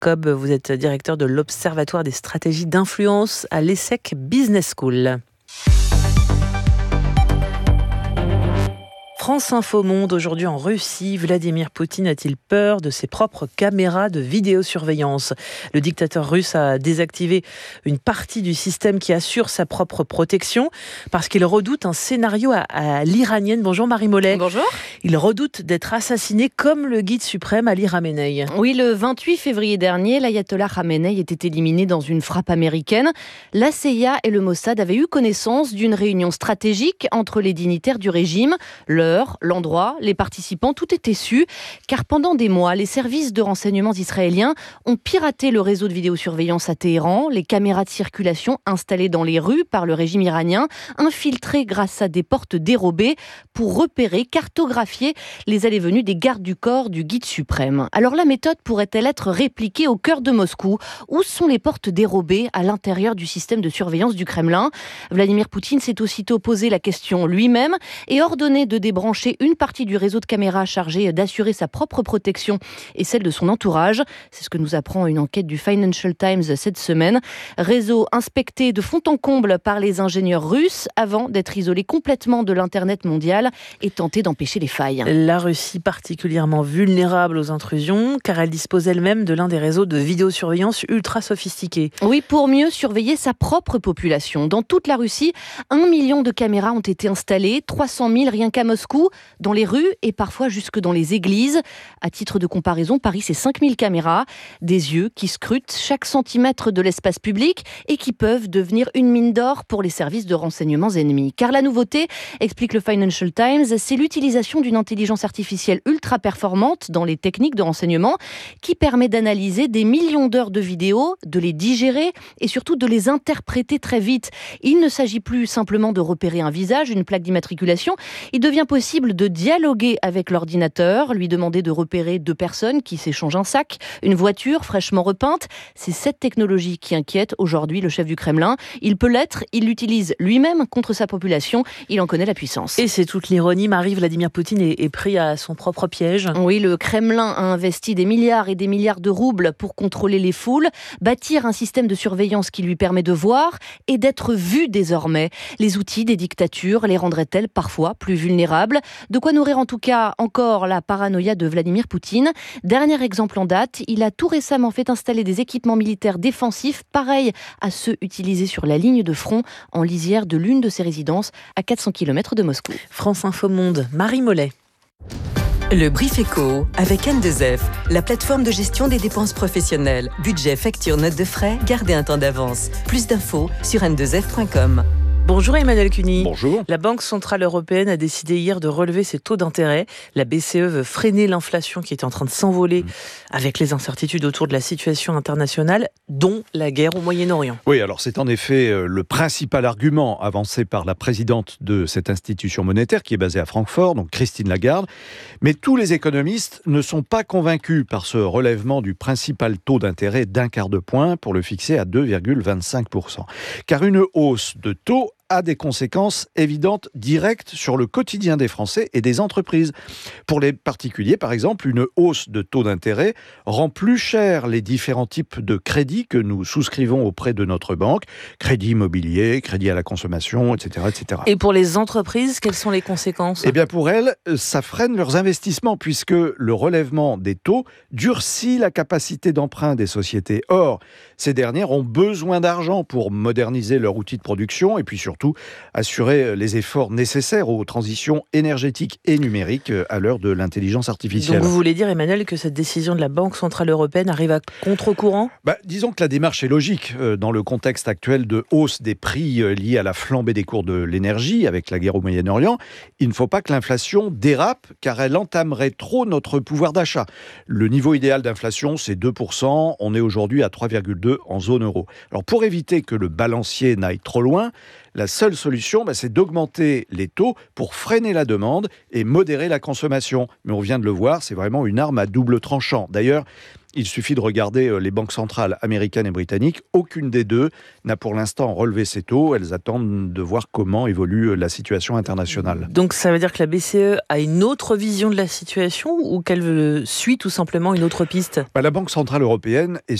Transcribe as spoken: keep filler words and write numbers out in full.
Cobb, vous êtes directeur de l'Observatoire des stratégies d'influence à l'ESSEC Business School. France Info Monde, aujourd'hui en Russie, Vladimir Poutine a-t-il peur de ses propres caméras de vidéosurveillance ? Le dictateur russe a désactivé une partie du système qui assure sa propre protection parce qu'il redoute un scénario à, à l'iranienne. Bonjour Marie Mollet. Bonjour. Il redoute d'être assassiné comme le guide suprême Ali Khamenei. Oui, le vingt-huit février dernier, l'ayatollah Khamenei était éliminé dans une frappe américaine. La C I A et le Mossad avaient eu connaissance d'une réunion stratégique entre les dignitaires du régime. Le l'endroit, les participants, tout était su, car pendant des mois, les services de renseignement israéliens ont piraté le réseau de vidéosurveillance à Téhéran, les caméras de circulation installées dans les rues par le régime iranien, infiltrées grâce à des portes dérobées pour repérer, cartographier les allées-venues des gardes du corps du guide suprême. Alors la méthode pourrait-elle être répliquée au cœur de Moscou ? Où sont les portes dérobées à l'intérieur du système de surveillance du Kremlin ? Vladimir Poutine s'est aussitôt posé la question lui-même et ordonné de débrancher une partie du réseau de caméras chargé d'assurer sa propre protection et celle de son entourage. C'est ce que nous apprend une enquête du Financial Times cette semaine. Réseau inspecté de fond en comble par les ingénieurs russes avant d'être isolé complètement de l'Internet mondial et tenté d'empêcher les failles. La Russie particulièrement vulnérable aux intrusions car elle dispose elle-même de l'un des réseaux de vidéosurveillance ultra sophistiqués. Oui, pour mieux surveiller sa propre population. Dans toute la Russie, un million de caméras ont été installées, trois cent mille rien qu'à Moscou, dans les rues et parfois jusque dans les églises. À titre de comparaison, Paris, c'est cinq mille caméras, des yeux qui scrutent chaque centimètre de l'espace public et qui peuvent devenir une mine d'or pour les services de renseignements ennemis. Car la nouveauté, explique le Financial Times, c'est l'utilisation d'une intelligence artificielle ultra performante dans les techniques de renseignement qui permet d'analyser des millions d'heures de vidéos, de les digérer et surtout de les interpréter très vite. Il ne s'agit plus simplement de repérer un visage, une plaque d'immatriculation. Il devient possible de dialoguer avec l'ordinateur, lui demander de repérer deux personnes qui s'échangent un sac, une voiture fraîchement repeinte. C'est cette technologie qui inquiète aujourd'hui le chef du Kremlin. Il peut l'être, il l'utilise lui-même contre sa population. Il en connaît la puissance. Et c'est toute l'ironie, Marie, Vladimir Poutine est, est pris à son propre piège. Oui, le Kremlin a investi des milliards et des milliards de roubles pour contrôler les foules, bâtir un système de surveillance qui lui permet de voir et d'être vu désormais. Les outils des dictatures les rendraient-elles parfois plus vulnérables ? De quoi nourrir en tout cas encore la paranoïa de Vladimir Poutine. Dernier exemple en date, il a tout récemment fait installer des équipements militaires défensifs pareils à ceux utilisés sur la ligne de front en lisière de l'une de ses résidences à quatre cents kilomètres de Moscou. France Info Monde, Marie Mollet. Le Brief Éco avec N deux F, la plateforme de gestion des dépenses professionnelles. Budget, facture, notes de frais, gardez un temps d'avance. Plus d'infos sur n deux f point com. Bonjour Emmanuel Cuny. Bonjour. La Banque Centrale Européenne a décidé hier de relever ses taux d'intérêt. La B C E veut freiner l'inflation qui est en train de s'envoler mmh. avec les incertitudes autour de la situation internationale, dont la guerre au Moyen-Orient. Oui, alors c'est en effet le principal argument avancé par la présidente de cette institution monétaire qui est basée à Francfort, donc Christine Lagarde. Mais tous les économistes ne sont pas convaincus par ce relèvement du principal taux d'intérêt d'un quart de point pour le fixer à deux virgule vingt-cinq pour cent. Car une hausse de taux a des conséquences évidentes directes sur le quotidien des Français et des entreprises. Pour les particuliers, par exemple, une hausse de taux d'intérêt rend plus cher les différents types de crédits que nous souscrivons auprès de notre banque. Crédit immobilier, crédit à la consommation, et cetera, et cetera. Et pour les entreprises, quelles sont les conséquences ? Eh bien, pour elles, ça freine leurs investissements puisque le relèvement des taux durcit la capacité d'emprunt des sociétés. Or, ces dernières ont besoin d'argent pour moderniser leur outil de production et puis surtout assurer les efforts nécessaires aux transitions énergétiques et numériques à l'heure de l'intelligence artificielle. Donc vous voulez dire, Emmanuel, que cette décision de la Banque Centrale Européenne arrive à contre-courant ? bah, Disons que la démarche est logique dans le contexte actuel de hausse des prix liés à la flambée des cours de l'énergie avec la guerre au Moyen-Orient. Il ne faut pas que l'inflation dérape car elle entamerait trop notre pouvoir d'achat. Le niveau idéal d'inflation, c'est deux pour cent. On est aujourd'hui à trois virgule deux en zone euro. Alors pour éviter que le balancier n'aille trop loin, la seule solution, bah, c'est d'augmenter les taux pour freiner la demande et modérer la consommation. Mais on vient de le voir, c'est vraiment une arme à double tranchant. D'ailleurs, Il suffit de regarder les banques centrales américaines et britanniques. Aucune des deux n'a pour l'instant relevé ses taux. Elles attendent de voir comment évolue la situation internationale. Donc ça veut dire que la B C E a une autre vision de la situation ou qu'elle suit tout simplement une autre piste ? Bah, la Banque centrale européenne est